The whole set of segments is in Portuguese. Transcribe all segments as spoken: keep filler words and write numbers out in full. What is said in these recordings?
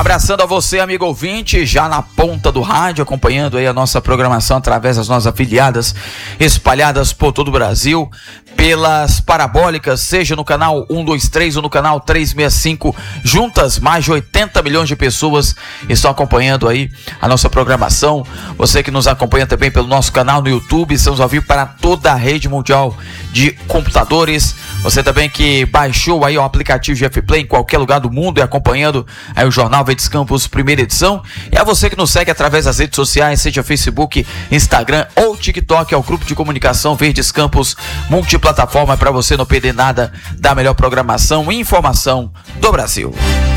Abraçando a você, amigo ouvinte, já na ponta do rádio, acompanhando aí a nossa programação através das nossas afiliadas espalhadas por todo o Brasil, pelas parabólicas, seja no canal um dois três ou no canal trezentos e sessenta e cinco, juntas mais de oitenta milhões de pessoas estão acompanhando aí a nossa programação. Você que nos acompanha também pelo nosso canal no YouTube, estamos ao vivo para toda a rede mundial de computadores. Você também que baixou aí o aplicativo G F Play em qualquer lugar do mundo e acompanhando aí o Jornal Verdes Campos, primeira edição. E a você que nos segue através das redes sociais, seja Facebook, Instagram ou TikTok, é o grupo de comunicação Verdes Campos, multiplataforma, para você não perder nada da melhor programação e informação do Brasil.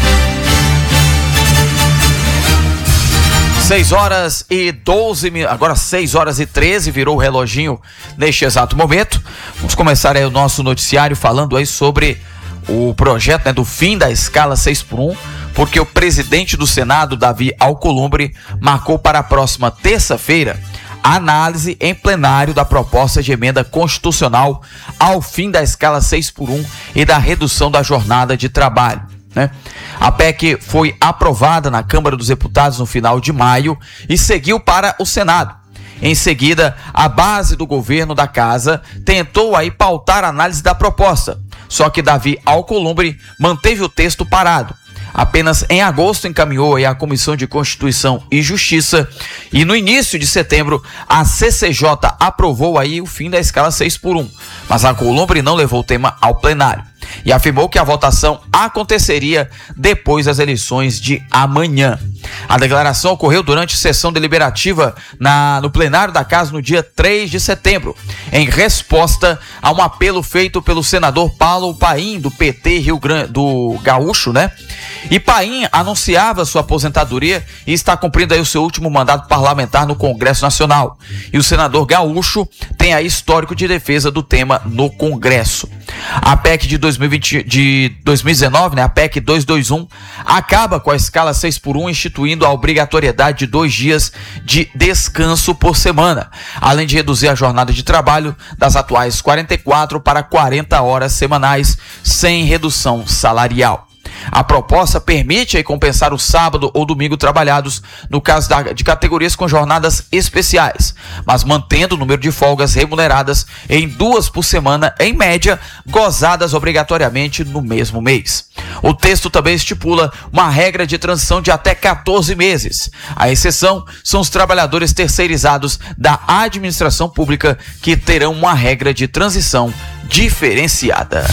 seis horas e doze minutos, agora seis horas e treze, virou o reloginho neste exato momento. Vamos começar aí o nosso noticiário falando aí sobre o projeto, né, do fim da escala seis por um, porque o presidente do Senado, Davi Alcolumbre, marcou para a próxima terça-feira a análise em plenário da proposta de emenda constitucional ao fim da escala seis por um e da redução da jornada de trabalho, né? A P E C foi aprovada na Câmara dos Deputados no final de maio e seguiu para o Senado. Em seguida, a base do governo da casa tentou aí pautar a análise da proposta, só que Davi Alcolumbre manteve o texto parado. Apenas em agosto encaminhou aí a Comissão de Constituição e Justiça e no início de setembro a C C J aprovou aí o fim da escala seis por um, mas Alcolumbre não levou o tema ao plenário e afirmou que a votação aconteceria depois das eleições de amanhã. A declaração ocorreu durante sessão deliberativa na, no plenário da casa no dia três de setembro, em resposta a um apelo feito pelo senador Paulo Paim, do P T Rio Grande do Gaúcho, né? E Paim anunciava sua aposentadoria e está cumprindo aí o seu último mandato parlamentar no Congresso Nacional. E o senador Gaúcho tem aí histórico de defesa do tema no Congresso. A P E C de, dois mil e vinte, de dois mil e dezenove, né, a P E C duzentos e vinte e um, acaba com a escala seis por um, instituindo a obrigatoriedade de dois dias de descanso por semana, além de reduzir a jornada de trabalho das atuais quarenta e quatro para quarenta horas semanais, sem redução salarial. A proposta permite aí compensar o sábado ou domingo trabalhados no caso da, de categorias com jornadas especiais, mas mantendo o número de folgas remuneradas em duas por semana, em média, gozadas obrigatoriamente no mesmo mês. O texto também estipula uma regra de transição de até quatorze meses. A exceção são os trabalhadores terceirizados da administração pública, que terão uma regra de transição diferenciada.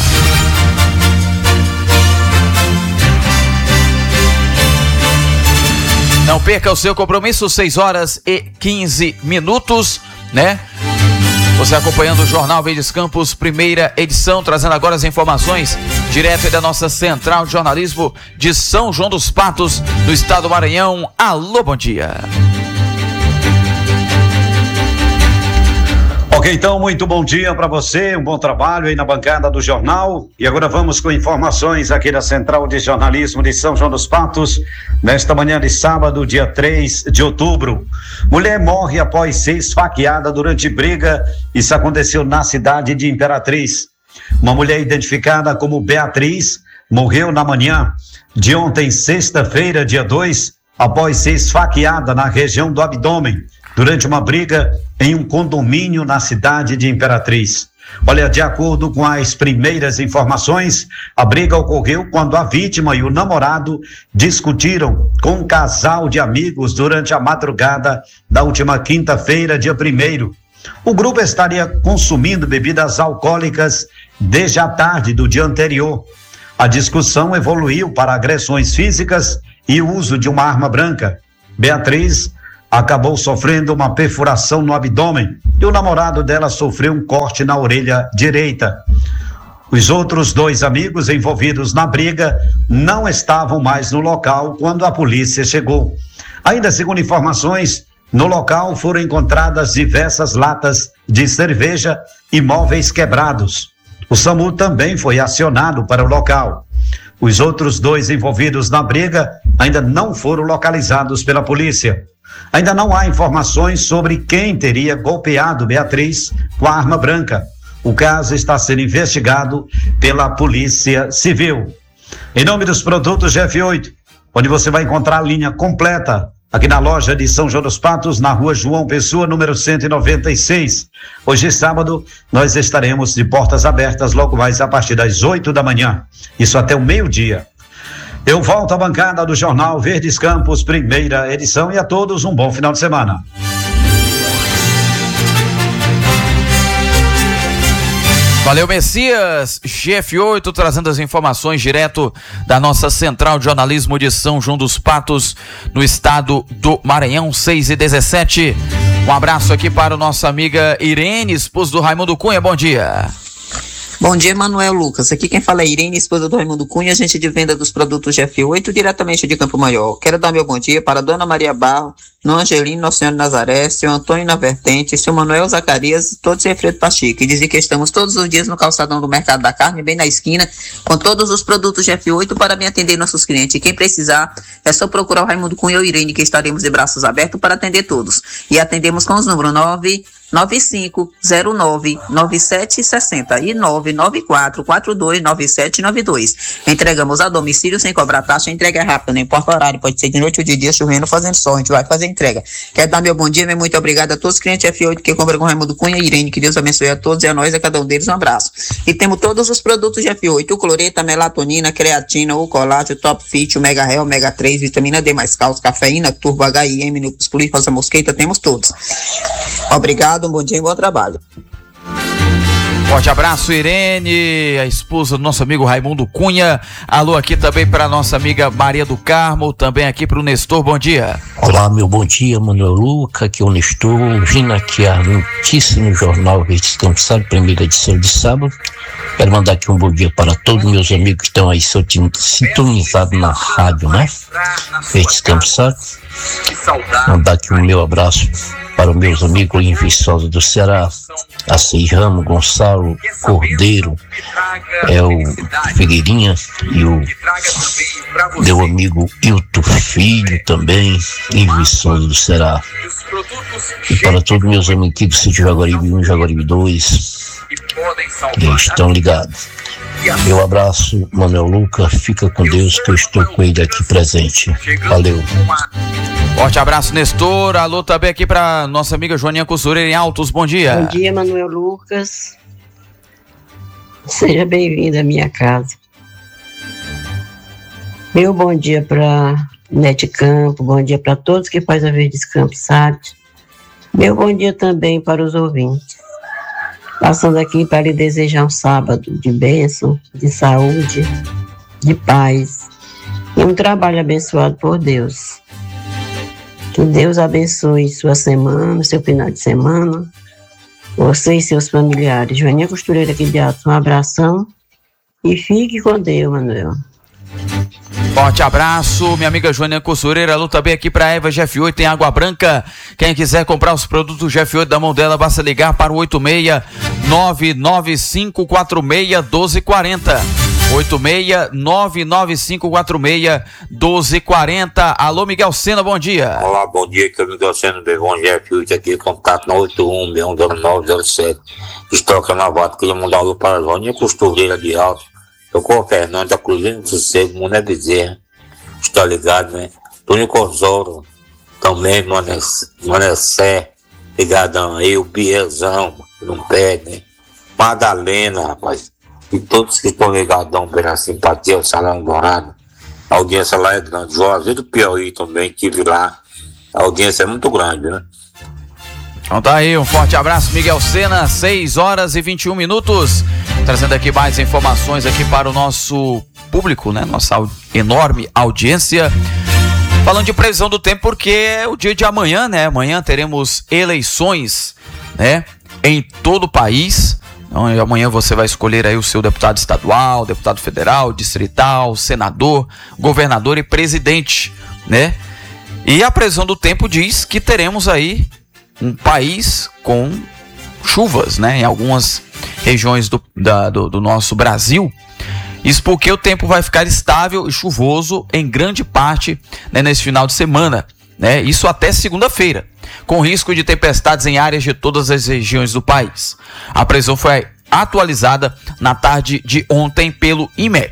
Não perca o seu compromisso, seis horas e quinze minutos, né? Você acompanhando o Jornal Verdes Campos, primeira edição, trazendo agora as informações direto da nossa central de jornalismo de São João dos Patos, no estado do Maranhão. Alô, bom dia. Ok, então, muito bom dia para você, um bom trabalho aí na bancada do jornal. E agora vamos com informações aqui da Central de Jornalismo de São João dos Patos, nesta manhã de sábado, dia três de outubro. Mulher morre após ser esfaqueada durante briga. Isso aconteceu na cidade de Imperatriz. Uma mulher identificada como Beatriz morreu na manhã de ontem, sexta-feira, dia dois, após ser esfaqueada na região do abdômen, durante uma briga em um condomínio na cidade de Imperatriz. Olha, de acordo com as primeiras informações, a briga ocorreu quando a vítima e o namorado discutiram com um casal de amigos durante a madrugada da última quinta-feira, dia primeiro. O grupo estaria consumindo bebidas alcoólicas desde a tarde do dia anterior. A discussão evoluiu para agressões físicas e o uso de uma arma branca. Beatriz acabou sofrendo uma perfuração no abdômen e o namorado dela sofreu um corte na orelha direita. Os outros dois amigos envolvidos na briga não estavam mais no local quando a polícia chegou. Ainda segundo informações, no local foram encontradas diversas latas de cerveja e móveis quebrados. O SAMU também foi acionado para o local. Os outros dois envolvidos na briga ainda não foram localizados pela polícia. Ainda não há informações sobre quem teria golpeado Beatriz com a arma branca. O caso está sendo investigado pela Polícia Civil. Em nome dos produtos G F oito, onde você vai encontrar a linha completa aqui na loja de São João dos Patos, na rua João Pessoa, número cento e noventa e seis. Hoje, sábado, nós estaremos de portas abertas logo mais a partir das oito da manhã, isso até o meio-dia. Eu volto à bancada do Jornal Verdes Campos, primeira edição, e a todos um bom final de semana. Valeu, Messias. G F oito trazendo as informações direto da nossa Central de Jornalismo de São João dos Patos, no estado do Maranhão, seis e dezessete. Um abraço aqui para a nossa amiga Irene, esposa do Raimundo Cunha. Bom dia. Bom dia, Manuel Lucas. Aqui quem fala é Irene, esposa do Raimundo Cunha, agente de venda dos produtos G F oito, diretamente de Campo Maior. Quero dar meu bom dia para a Dona Maria Barro, Dona Angelina, Nossa Senhora Nazaré, seu Antônio na Vertente, seu Manuel Zacarias, todos em Fredo Pacheco. E dizer que estamos todos os dias no calçadão do Mercado da Carne, bem na esquina, com todos os produtos G F oito para me atender nossos clientes. E quem precisar, é só procurar o Raimundo Cunha ou Irene, que estaremos de braços abertos para atender todos. E atendemos com os números nove nove cinco zero nove nove sete seis zero e nove nove quatro quatro dois nove sete nove dois. Entregamos a domicílio sem cobrar taxa, entrega é rápida, não importa o horário, pode ser de noite ou de dia, chovendo, fazendo sol, a gente vai fazer entrega. Quero dar meu bom dia, meu muito obrigado a todos os clientes F oito que compram com Raimundo Cunha e Irene, que Deus abençoe a todos e a nós, a cada um deles um abraço. E temos todos os produtos de F oito, o cloreto, a melatonina, creatina, o colágeno, o top fit, o mega Hell, o mega três, vitamina D mais cálcio, cafeína, turbo H I M, nucleus, falsa mosqueta, temos todos. Obrigado, um bom dia e bom trabalho. Forte abraço, Irene, a esposa do nosso amigo Raimundo Cunha. Alô aqui também para nossa amiga Maria do Carmo, também aqui para o Nestor, bom dia. Olá, meu bom dia, Manuel Luca, aqui é o Nestor, ouvindo aqui a notícia no Jornal Verdes Campos, primeira edição de sábado. Quero mandar aqui um bom dia para todos os meus amigos que estão aí sintonizados na rádio, né? Verdes Campos, mandar aqui um meu abraço para os meus amigos em Viçosa do Ceará, Acei Ramos, Gonçalo Cordeiro, é o Figueirinha e o meu amigo Hilton Filho também em Viçosa do Ceará. E para todos os meus amigos aqui do sítio Jaguaribe um, Jaguaribe dois, eles estão ligados. Meu abraço, Manuel Luca, fica com Deus que eu estou com ele aqui presente. Valeu. Forte abraço, Nestor. Alô também aqui para nossa amiga Joaninha Costureira em Altos, bom dia. Bom dia, Manuel Lucas. Seja bem-vindo à minha casa. Meu bom dia para Nete Campo, bom dia para todos que fazem a Verdes Campos, sabe? Meu bom dia também para os ouvintes. Passando aqui para lhe desejar um sábado de bênção, de saúde, de paz e um trabalho abençoado por Deus. Que Deus abençoe sua semana, seu final de semana, você e seus familiares. Joaninha Costureira aqui de Alto, um abração e fique com Deus, Manuel. Forte abraço, minha amiga Joaninha Costureira. Alô também aqui para Eva G F oito em Água Branca. Quem quiser comprar os produtos G F oito da mão dela, basta ligar para o oito seis nove nove cinco quatro seis um dois quatro zero. oito seis nove nove cinco quatro seis um dois quatro zero. Alô, Miguel Sena, bom dia. Olá, bom dia, que é o Miguel Sena do Evon G F oito aqui, contato no oito um seis um zero nove zero sete. Estoca na Vata, queria mandar um alô para a Joaninha Costureira de Alto. Eu com o Fernando da Cruzeiro do Sossego, Muné Bezerra, está ligado, né? Tônio Cosoro, também, Manessé, ligadão aí, o Biezão, não perde, né? Madalena, rapaz, e todos que estão ligadão pela simpatia, o Salão Dourado, a audiência lá é grande. Juazeiro do Piauí também, tive lá, a audiência é muito grande, né? Então tá aí, um forte abraço, Miguel Sena, seis horas e vinte e um minutos, trazendo aqui mais informações aqui para o nosso público, né? Nossa au- enorme audiência. Falando de previsão do tempo, porque é o dia de amanhã, né? Amanhã teremos eleições, né? Em todo o país. Então, amanhã você vai escolher aí o seu deputado estadual, deputado federal, distrital, senador, governador e presidente, né? E a previsão do tempo diz que teremos aí um país com chuvas, né, em algumas regiões do, da, do, do nosso Brasil. Isso porque o tempo vai ficar estável e chuvoso em grande parte, né, nesse final de semana, né, isso até segunda-feira, com risco de tempestades em áreas de todas as regiões do país. A previsão foi atualizada na tarde de ontem pelo I M E T.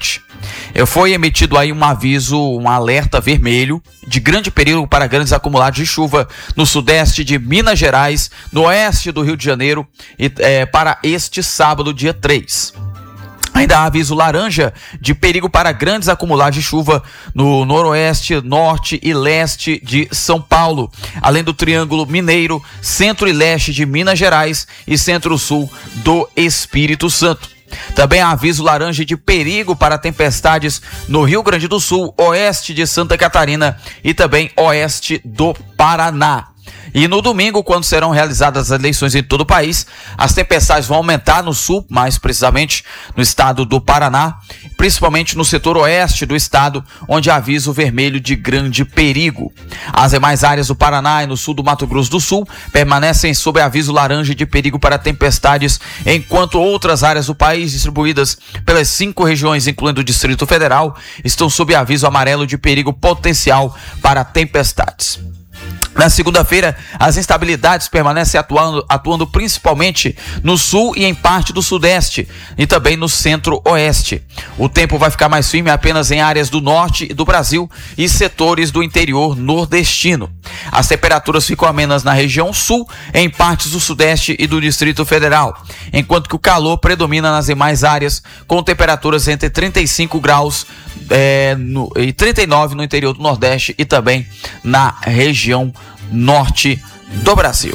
Foi emitido aí um aviso, um alerta vermelho de grande perigo para grandes acumulados de chuva no sudeste de Minas Gerais, no oeste do Rio de Janeiro e é, para este sábado, dia três. Ainda há aviso laranja de perigo para grandes acumulados de chuva no noroeste, norte e leste de São Paulo, além do Triângulo Mineiro, centro e leste de Minas Gerais e centro-sul do Espírito Santo. Também há aviso laranja de perigo para tempestades no Rio Grande do Sul, oeste de Santa Catarina e também oeste do Paraná. E no domingo, quando serão realizadas as eleições em todo o país, as tempestades vão aumentar no sul, mais precisamente no estado do Paraná, principalmente no setor oeste do estado, onde há aviso vermelho de grande perigo. As demais áreas do Paraná e no sul do Mato Grosso do Sul permanecem sob aviso laranja de perigo para tempestades, enquanto outras áreas do país, distribuídas pelas cinco regiões, incluindo o Distrito Federal, estão sob aviso amarelo de perigo potencial para tempestades. Na segunda-feira, as instabilidades permanecem atuando, atuando principalmente no sul e em parte do sudeste e também no centro-oeste. O tempo vai ficar mais firme apenas em áreas do norte do Brasil e setores do interior nordestino. As temperaturas ficam amenas na região sul, em partes do sudeste e do Distrito Federal, enquanto que o calor predomina nas demais áreas, com temperaturas entre trinta e cinco graus é, no, e trinta e nove no interior do Nordeste e também na região norte do Brasil.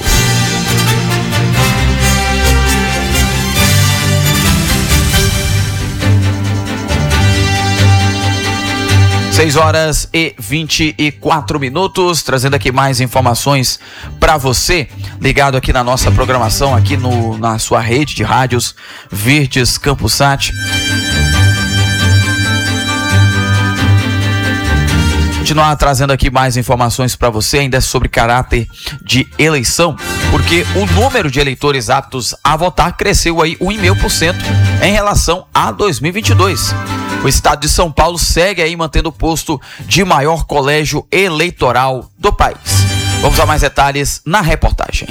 seis horas e vinte e quatro minutos, trazendo aqui mais informações para você, ligado aqui na nossa programação, aqui no, na sua rede de rádios Verdes Campusat. Continuar trazendo aqui mais informações para você, ainda sobre caráter de eleição, porque o número de eleitores aptos a votar cresceu aí um vírgula cinco por cento em relação a dois mil e vinte e dois. O estado de São Paulo segue aí mantendo o posto de maior colégio eleitoral do país. Vamos a mais detalhes na reportagem.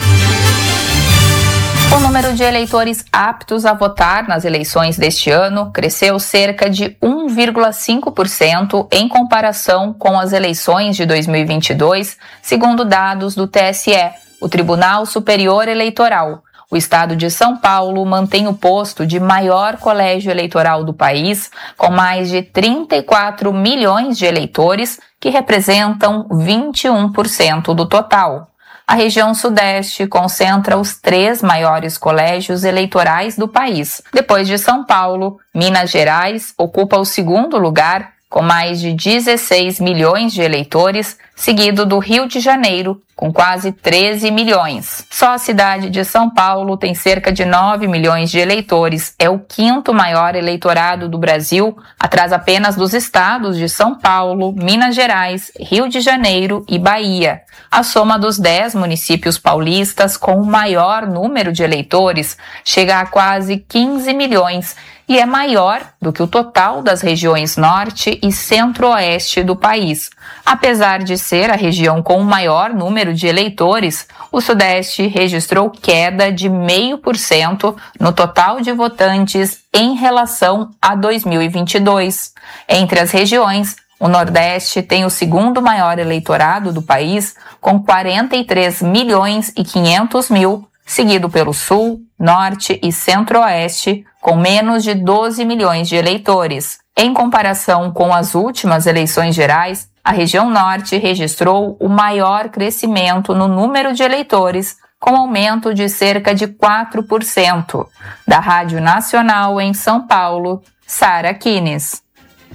O número de eleitores aptos a votar nas eleições deste ano cresceu cerca de um vírgula cinco por cento em comparação com as eleições de dois mil e vinte e dois, segundo dados do T S E, o Tribunal Superior Eleitoral. O estado de São Paulo mantém o posto de maior colégio eleitoral do país, com mais de trinta e quatro milhões de eleitores, que representam vinte e um por cento do total. A região sudeste concentra os três maiores colégios eleitorais do país. Depois de São Paulo, Minas Gerais ocupa o segundo lugar, com mais de dezesseis milhões de eleitores, seguido do Rio de Janeiro, com quase treze milhões. Só a cidade de São Paulo tem cerca de nove milhões de eleitores. É o quinto maior eleitorado do Brasil, atrás apenas dos estados de São Paulo, Minas Gerais, Rio de Janeiro e Bahia. A soma dos dez municípios paulistas com o maior número de eleitores chega a quase quinze milhões e é maior do que o total das regiões norte e centro-oeste do país. Apesar de ser a região com o maior número de eleitores, o Sudeste registrou queda de zero vírgula cinco por cento no total de votantes em relação a dois mil e vinte e dois. Entre as regiões, o Nordeste tem o segundo maior eleitorado do país, com quarenta e três milhões e quinhentos mil, seguido pelo Sul, Norte e Centro-Oeste, com menos de doze milhões de eleitores. Em comparação com as últimas eleições gerais, a região Norte registrou o maior crescimento no número de eleitores, com aumento de cerca de quatro por cento. Da Rádio Nacional em São Paulo, Sara Kines.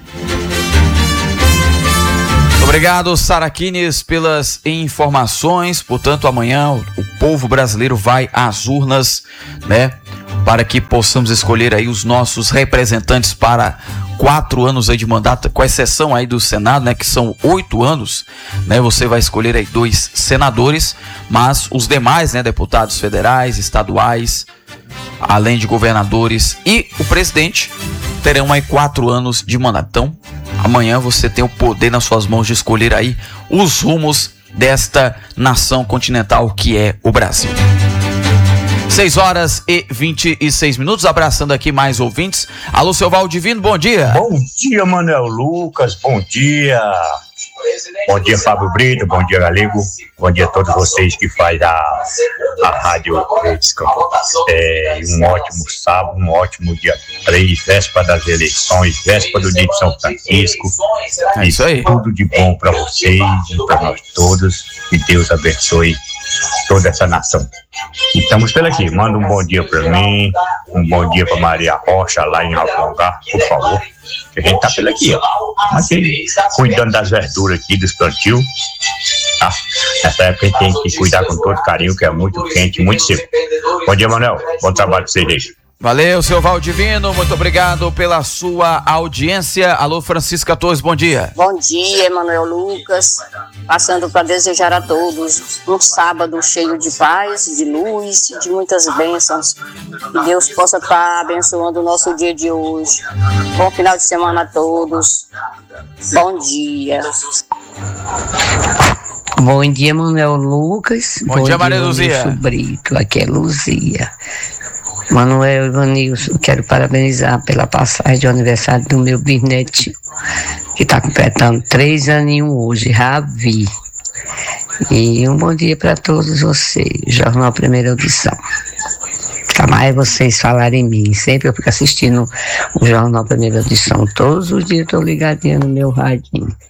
Obrigado, Sara Kines, pelas informações. Portanto, amanhã o povo brasileiro vai às urnas, né, para que possamos escolher aí os nossos representantes para quatro anos aí de mandato, com exceção aí do Senado, né, que são oito anos, né, você vai escolher aí dois senadores, mas os demais, né, deputados federais, estaduais, além de governadores e o presidente, terão aí quatro anos de mandato. Então, amanhã você tem o poder nas suas mãos de escolher aí os rumos desta nação continental que é o Brasil. seis horas e vinte e seis minutos, abraçando aqui mais ouvintes. Alô, seu Valdivino, bom dia. Bom dia, Manuel Lucas, bom dia. Bom dia, Fábio Brito, bom dia, Galego. Bom dia a todos vocês que fazem a, a Rádio Descampo. É, um ótimo sábado, um ótimo dia três, véspera das eleições, véspera do dia de São Francisco. É isso aí. Tudo de bom para vocês e para nós todos. Que Deus abençoe toda essa nação. E estamos por aqui. Manda um bom dia para mim, um bom dia para Maria Rocha, lá em algum lugar, por favor. Que a gente tá por aqui, ó. Aqui, cuidando das verduras aqui, dos plantios. Tá? Nessa época a gente tem que cuidar com todo carinho, que é muito quente, muito seco. Bom dia, Manuel. Bom trabalho para vocês aí. Valeu, seu Valdivino, muito obrigado pela sua audiência. Alô, Francisca Torres, bom dia. Bom dia, Manuel Lucas. Passando para desejar a todos um sábado cheio de paz, de luz, de muitas bênçãos. Que Deus possa estar abençoando o nosso dia de hoje. Bom final de semana a todos. Bom dia. Bom dia, Manuel Lucas. Bom, Bom dia, Maria Luzia. Brito, aqui é Luzia. Manuel Ivanilson, quero parabenizar pela passagem de aniversário do meu bisnetinho, que está completando três aninhos hoje, Ravi. E um bom dia para todos vocês, Jornal Primeira Audição. Nunca mais vocês falarem em mim, sempre eu fico assistindo o Jornal Primeira Audição, todos os dias estou ligadinha no meu radinho.